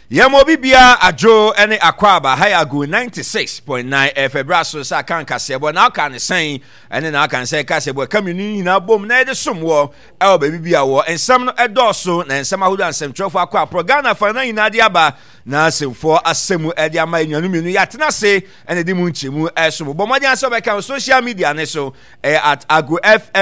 Yamo bibia ajo ene akwaba hayago 96.9 febra so sa kan kasebo na kan sen ene na kan say kasebo community na bom na ede somwo e o bibia wo ensam no edoso na ensam ahodo ansem trofo akwa program fa na ina de aba na asemfo asemu ede ama enwanu menu yatena se ene de mu nchemu esom bo modyan so be kan social media ne so at ago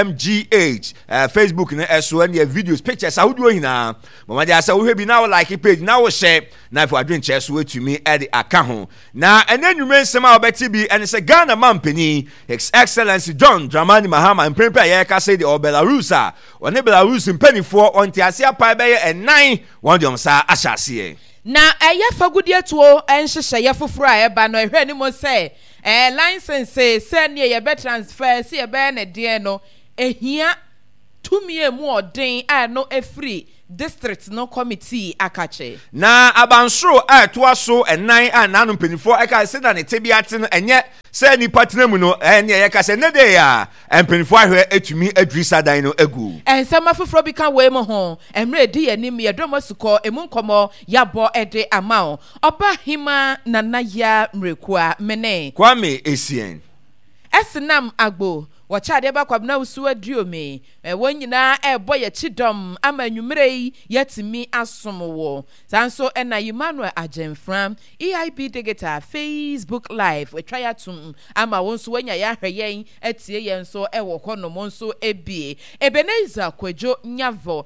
fmgh Facebook ne eso ene videos pictures ahodo hina bo modyan say wo hwe bi na wo like page na wo share na for adwenche so wetumi e de aka ho na enanwume nsem a obeti bi ene se Ghana mampani His Excellency John Dramani Mahama mpempe ya ka say the Belarus a one Belarus mpanifo onti ase apai be enan won de omsa ahyase na eye fagudie tuo enhyehye ye foforo a eba no ehwe ni mo say license say ne ye be transfer say ye be ne de no ehia tumi emu odin a no efri district no committee akache na abansoro a toaso enan a nanu mpanifo eka say na ne tebiate no enye say ni partner mu no enye ye ka say ne dey a mpanifo ahwe etumi adrisa dan no egu ensema foforo bi kan we mo ho emre di yanim ye domo suko emu nkomo yabo ede amao oba hima nanaya mrekua mene Kwame Esien esinam agbo wachade ba kwabna usu aduome wonyina ebo ye chidom ama nwumrei yatimi asomo sanso ena Emmanuel Ajemfram EIB Digital Facebook Live wetrayatum ama wonso wanya ya hweyen atie yen so ewo kono nso ebie Ebenezer Kwadwo Nyavo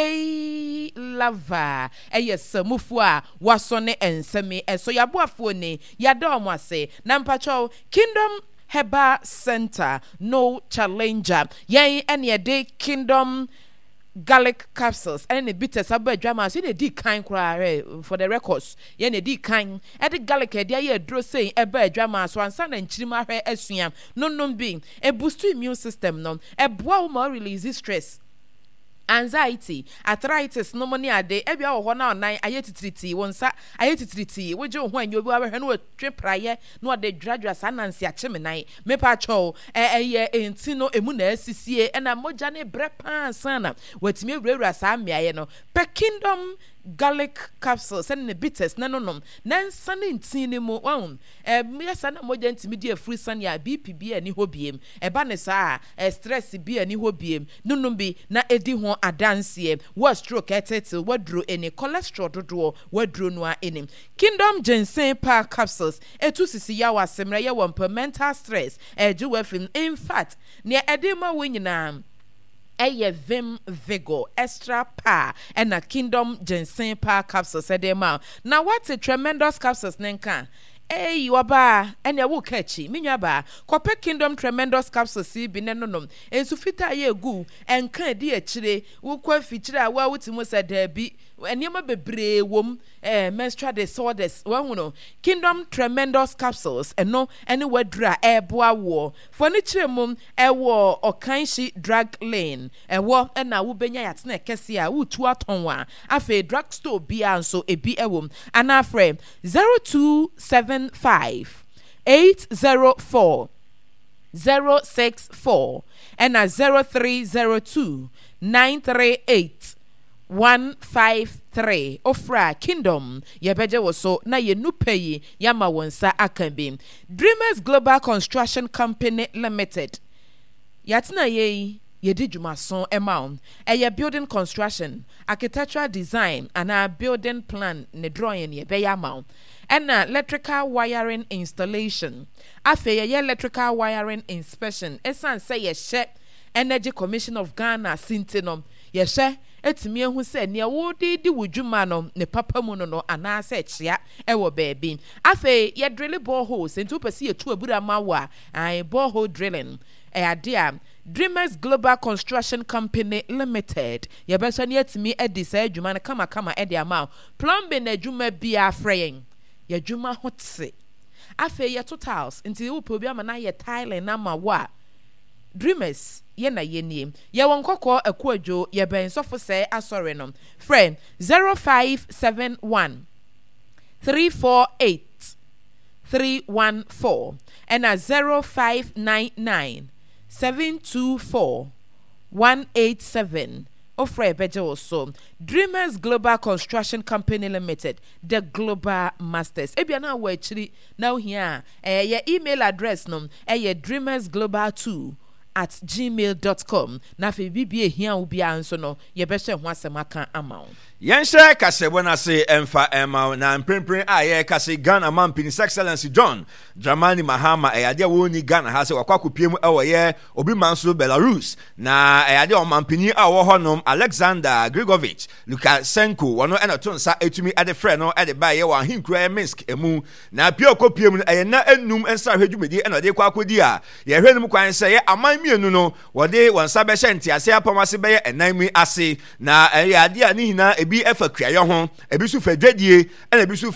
K Lava samufu a wasone ensemi eso yaboafo ni yadom ase na mpacho Kingdom Heba Center no challenger yen ene de Kingdom garlic capsules and the bitters about drama so they did kind cry for the records yen they did kind at the garlic dia ye dro say eba drama so ansa na nchirima hwe asuam no being a boost to immune system no e boa more release stress anxiety arthritis no money ade ebia wo ho na onan ayetitriti wonsa ayetitriti woje ho anyo bi wa hwe no twe praye no ade dradra sanansi achemenan mepa cho enti no emu na asisie na moja ne brepa sana watimi ewura sa miaye no pe Kingdom garlic capsules and the bitters no nan sane ntini mu won yesa na moja ntimi di afuri sane ya BPB ani hobiem eba ne saa stress bi ani hobiem nunum bi na edi ho adanse wa stroke etetel wadro eni cholesterol dodo wadro no a enim Kingdom ginseng pack capsules etu sisi ya wasemra ya won mental stress eju wafim in fact ne edema wonyina Vim Vigo extra pa and a Kingdom ginseng pa capsules edema now what's a tremendous capsules nenka you aba and ya wo catchy minya ba kope Kingdom tremendous capsules si bi nenonom ensu fita ye gu enka di akire wo kwa fichire a wa wutimu sada bi enema bebre wom menstrual disorders wahuno Kingdom tremendous capsules eno ene wadra eboa wo for ni chiremum ewo okanshi drug lane ewo na wo benya yatena kese a wo tu atonwa afa drugstore bia nso ebi ewom ana frame 0275 804 064 and 0302 938 153 ofra Kingdom yebeje woso na yenupeyi yama wonsa akambi Dreamers Global Construction Company Limited yatina yedi dwumason amount building construction architectural design and a building plan ne drawing yebeya amount and electrical wiring installation afe electrical wiring inspection esan say ye Energy Commission of Ghana sintenom ye etimi ehu se ne wodi di wudwuma no ne papa mu no ana se chia ewo baabi afa ye drill boreholes entu pese ye tu abura mawa borehole drilling ade a Dreamers Global Construction Company Limited ye be so ne etimi edi sa adwuma no kama ede ama plumbing adwuma bia freyen ye adwuma hotse afa ye totals nti wo po bia ma na ye tiling na ma wa Dreamers yena yenie ye wonkoko akuadwo ye ben sofo se asore no friend 0571 348 314 and 0599 724 187 ofra ebeje also Dreamers Global Construction Company Limited, the Global Masters. Ebia na wa chiri now here your email address no dreamersglobal2@gmail.com. na fe bibie hia obi anso no ye be hwe ho asemaka amount. Yense kasebo na se emfa ema na mprempren a ye kase Ghana Mampini Excellency John Dramani Mahama eyade woni Ghana ha se wakwakopiem ewo ye obi manso Belarus na eyade o Mampini a wo honom Alexander Grigovich Lukashenko wono ena to nsa etumi ade frɛ no ade ba ye wa hinkura Minsk emu na pia okopiem no na enum ensa hwedwumedi ena de kwakodi a ye hwenum kwan se ye aman mienu no wode wonsa be hyente ase apamase be ye enanmi ase na eyade a ni hina ebi efa kuaye ho ebi su fadwadie ena ebi su